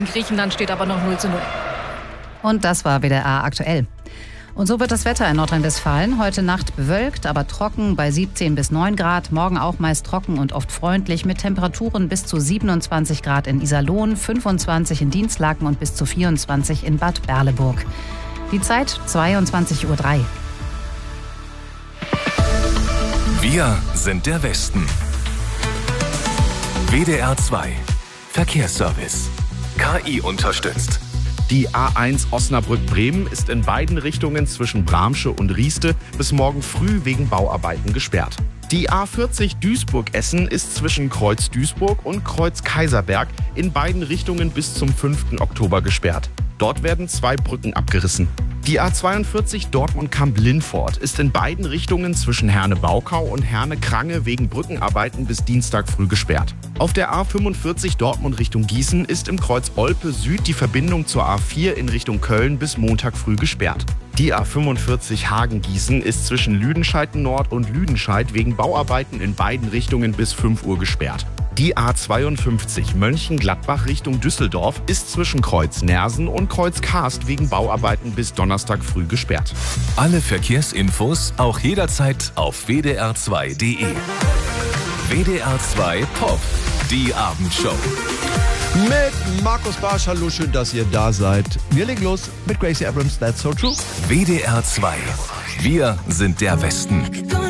In Griechenland steht aber noch 0:0. Und das war WDR aktuell. Und so wird das Wetter in Nordrhein-Westfalen. Heute Nacht bewölkt, aber trocken bei 17 bis 9 Grad. Morgen auch meist trocken und oft freundlich mit Temperaturen bis zu 27 Grad in Iserlohn, 25 in Dinslaken und bis zu 24 in Bad Berleburg. Die Zeit 22:03 Uhr. Wir sind der Westen. WDR 2 Verkehrsservice. KI unterstützt. Die A1 Osnabrück-Bremen ist in beiden Richtungen zwischen Bramsche und Rieste bis morgen früh wegen Bauarbeiten gesperrt. Die A40 Duisburg-Essen ist zwischen Kreuz Duisburg und Kreuz Kaiserberg in beiden Richtungen bis zum 5. Oktober gesperrt. Dort werden 2 Brücken abgerissen. Die A42 Dortmund-Kamp-Lindfort ist in beiden Richtungen zwischen Herne-Baukau und Herne-Krange wegen Brückenarbeiten bis Dienstag früh gesperrt. Auf der A45 Dortmund Richtung Gießen ist im Kreuz Olpe Süd die Verbindung zur A4 in Richtung Köln bis Montag früh gesperrt. Die A45 Hagen-Gießen ist zwischen Lüdenscheid-Nord und Lüdenscheid wegen Bauarbeiten in beiden Richtungen bis 5 Uhr gesperrt. Die A52 Mönchengladbach Richtung Düsseldorf ist zwischen Kreuz Nersen und Kreuz Karst wegen Bauarbeiten bis Donnerstag früh gesperrt. Alle Verkehrsinfos auch jederzeit auf wdr2.de. WDR 2 Pop, die Abendshow. Mit Markus Barsch, hallo, schön, dass ihr da seid. Wir legen los mit Gracie Abrams, That's So True. WDR 2, wir sind der Westen.